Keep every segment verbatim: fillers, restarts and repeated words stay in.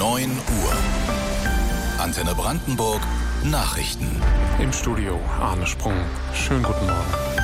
neun Uhr. Antenne Brandenburg Nachrichten. Im Studio Arne Sprung. Schönen guten Morgen.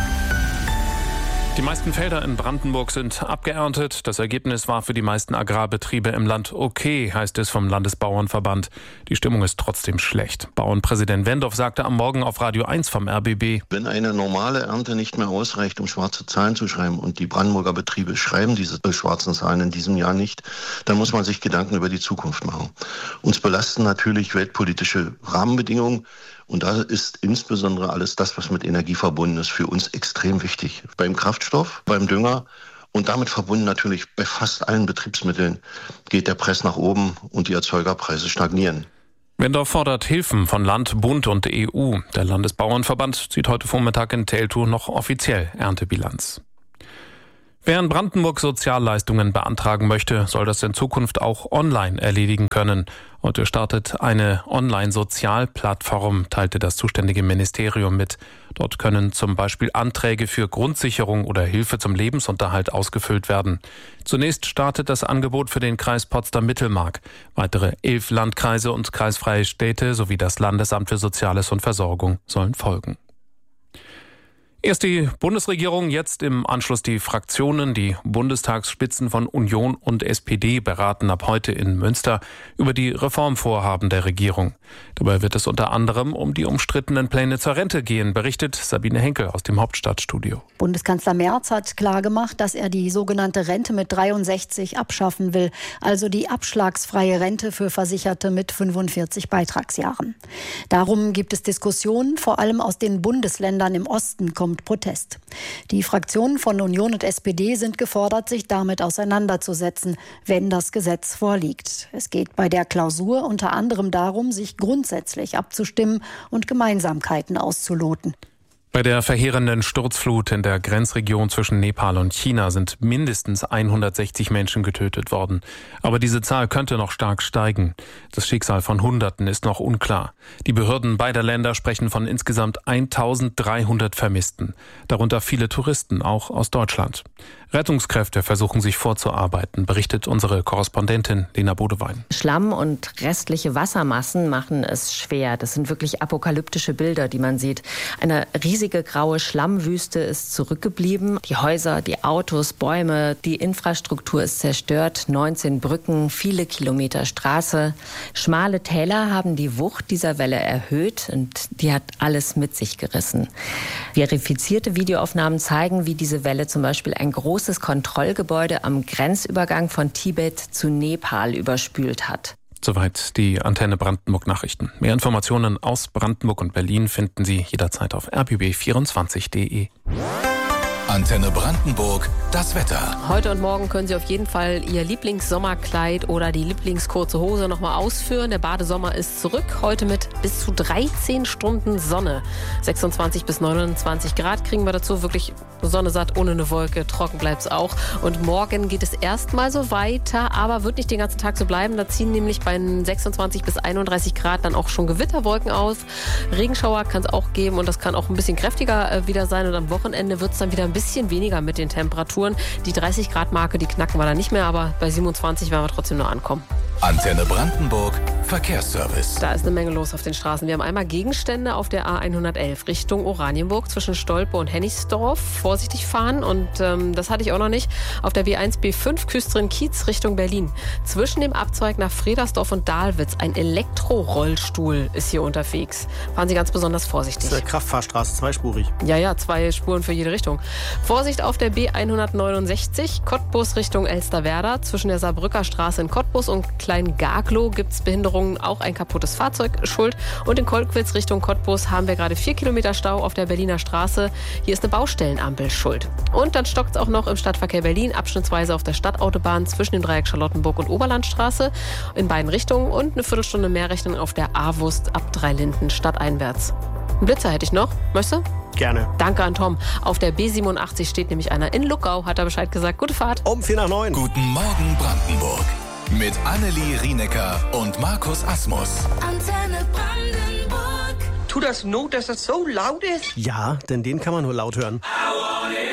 Die meisten Felder in Brandenburg sind abgeerntet. Das Ergebnis war für die meisten Agrarbetriebe im Land okay, heißt es vom Landesbauernverband. Die Stimmung ist trotzdem schlecht. Bauernpräsident Wendorf sagte am Morgen auf Radio eins vom R B B: Wenn eine normale Ernte nicht mehr ausreicht, um schwarze Zahlen zu schreiben, und die Brandenburger Betriebe schreiben diese schwarzen Zahlen in diesem Jahr nicht, dann muss man sich Gedanken über die Zukunft machen. Uns belasten natürlich weltpolitische Rahmenbedingungen. Und da ist insbesondere alles das, was mit Energie verbunden ist, für uns extrem wichtig. Beim Kraftstoff, beim Dünger und damit verbunden natürlich bei fast allen Betriebsmitteln geht der Preis nach oben und die Erzeugerpreise stagnieren. Wendorf fordert Hilfen von Land, Bund und E U. Der Landesbauernverband zieht heute Vormittag in Teltow noch offiziell Erntebilanz. Wer in Brandenburg Sozialleistungen beantragen möchte, soll das in Zukunft auch online erledigen können. Heute startet eine Online-Sozialplattform, teilte das zuständige Ministerium mit. Dort können zum Beispiel Anträge für Grundsicherung oder Hilfe zum Lebensunterhalt ausgefüllt werden. Zunächst startet das Angebot für den Kreis Potsdam-Mittelmark. Weitere elf Landkreise und kreisfreie Städte sowie das Landesamt für Soziales und Versorgung sollen folgen. Erst die Bundesregierung, jetzt im Anschluss die Fraktionen. Die Bundestagsspitzen von Union und S P D beraten ab heute in Münster über die Reformvorhaben der Regierung. Dabei wird es unter anderem um die umstrittenen Pläne zur Rente gehen, berichtet Sabine Henkel aus dem Hauptstadtstudio. Bundeskanzler Merz hat klargemacht, dass er die sogenannte Rente mit dreiundsechzig abschaffen will, also die abschlagsfreie Rente für Versicherte mit fünfundvierzig Beitragsjahren. Darum gibt es Diskussionen, vor allem aus den Bundesländern im Osten kommt Protest. Die Fraktionen von Union und S P D sind gefordert, sich damit auseinanderzusetzen, wenn das Gesetz vorliegt. Es geht bei der Klausur unter anderem darum, sich grundsätzlich abzustimmen und Gemeinsamkeiten auszuloten. Bei der verheerenden Sturzflut in der Grenzregion zwischen Nepal und China sind mindestens hundertsechzig Menschen getötet worden. Aber diese Zahl könnte noch stark steigen. Das Schicksal von Hunderten ist noch unklar. Die Behörden beider Länder sprechen von insgesamt eintausenddreihundert Vermissten. Darunter viele Touristen, auch aus Deutschland. Rettungskräfte versuchen sich vorzuarbeiten, berichtet unsere Korrespondentin Lena Bodewein. Schlamm und restliche Wassermassen machen es schwer. Das sind wirklich apokalyptische Bilder, die man sieht. Eine riesige graue Schlammwüste ist zurückgeblieben. Die Häuser, die Autos, Bäume, die Infrastruktur ist zerstört. neunzehn Brücken, viele Kilometer Straße. Schmale Täler haben die Wucht dieser Welle erhöht und die hat alles mit sich gerissen. Verifizierte Videoaufnahmen zeigen, wie diese Welle zum Beispiel ein großes Kontrollgebäude am Grenzübergang von Tibet zu Nepal überspült hat. Soweit die Antenne Brandenburg Nachrichten. Mehr Informationen aus Brandenburg und Berlin finden Sie jederzeit auf r b b vierundzwanzig punkt d e. Antenne Brandenburg, das Wetter. Heute und morgen können Sie auf jeden Fall Ihr Lieblingssommerkleid oder die Lieblingskurze Hose nochmal ausführen. Der Badesommer ist zurück. Heute mit bis zu dreizehn Stunden Sonne. sechsundzwanzig bis neunundzwanzig Grad kriegen wir dazu. Wirklich Sonne satt, ohne eine Wolke. Trocken bleibt es auch. Und morgen geht es erstmal so weiter, aber wird nicht den ganzen Tag so bleiben. Da ziehen nämlich bei sechsundzwanzig bis einunddreißig Grad dann auch schon Gewitterwolken aus. Regenschauer kann es auch geben und das kann auch ein bisschen kräftiger äh, wieder sein. Und am Wochenende wird es dann wieder ein bisschen weniger mit den Temperaturen. Die dreißig Grad Marke, die knacken wir dann nicht mehr, aber bei siebenundzwanzig werden wir trotzdem noch ankommen. Antenne Brandenburg, Verkehrsservice. Da ist eine Menge los auf den Straßen. Wir haben einmal Gegenstände auf der A hundertelf Richtung Oranienburg zwischen Stolpe und Hennigsdorf. Vorsichtig fahren und ähm, das hatte ich auch noch nicht. Auf der B eins B fünf Küstrin-Kiez Richtung Berlin. Zwischen dem Abzweig nach Fredersdorf und Dahlwitz ein Elektrorollstuhl ist hier unterwegs. Fahren Sie ganz besonders vorsichtig. Das ist eine Kraftfahrstraße, zweispurig. Ja, ja, zwei Spuren für jede Richtung. Vorsicht auf der B hundertneunundsechzig Cottbus Richtung Elsterwerda. Zwischen der Saarbrücker Straße in Cottbus und Klein-Garglow gibt es Behinderungen, auch ein kaputtes Fahrzeug schuld. Und in Kolkwitz Richtung Cottbus haben wir gerade vier Kilometer Stau auf der Berliner Straße. Hier ist eine Baustellenampel schuld. Und dann stockt es auch noch im Stadtverkehr Berlin, abschnittsweise auf der Stadtautobahn zwischen dem Dreieck Charlottenburg und Oberlandstraße in beiden Richtungen und eine Viertelstunde mehr Rechnung auf der A-Wust ab Dreilinden stadteinwärts. Einen Blitzer hätte ich noch. Möchtest du? Gerne. Danke an Tom. Auf der B siebenundachtzig steht nämlich einer in Luckau, hat er Bescheid gesagt. Gute Fahrt. Um vier nach neun. Guten Morgen Brandenburg. Mit Annelie Rienecker und Markus Asmus. Antenne Brandenburg. Tut das Not, dass das so laut ist? Ja, denn den kann man nur laut hören. Aua.